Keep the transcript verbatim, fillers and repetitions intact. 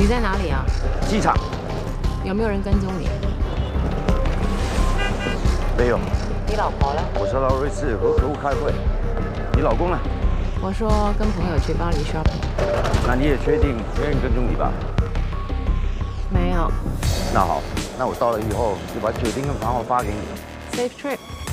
你在哪里啊？ 机场。 有没有人跟踪你？ 没有。 你老婆呢？ 我是到瑞士和客户开会。你老公呢？ 我说跟朋友去巴黎 shopping。 那你也确定没人跟踪你吧？ 没有。 那好，那我到了以后就把酒店跟房号发给你。 Safe trip。